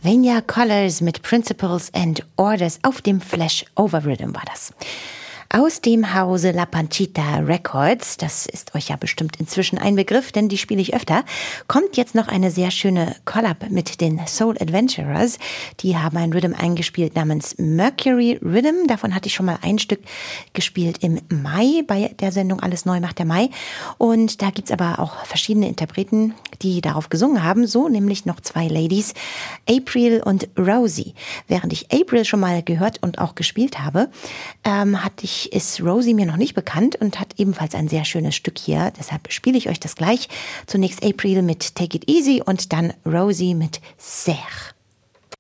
Vania Colors mit Principles and Orders auf dem Flash-Over Rhythm war das. Aus dem Hause La Panchita Records, das ist euch ja bestimmt inzwischen ein Begriff, denn die spiele ich öfter, kommt jetzt noch eine sehr schöne Collab mit den Soul Adventurers. Die haben ein Rhythm eingespielt namens Mercury Rhythm. Davon hatte ich schon mal ein Stück gespielt im Mai, bei der Sendung Alles neu macht der Mai. Und da gibt's aber auch verschiedene Interpreten, die darauf gesungen haben, so nämlich noch zwei Ladies, April und Rosie. Während ich April schon mal gehört und auch gespielt habe, ist Rosie mir noch nicht bekannt und hat ebenfalls ein sehr schönes Stück hier. Deshalb spiele ich euch das gleich. Zunächst April mit Take It Easy und dann Rosie mit Serre.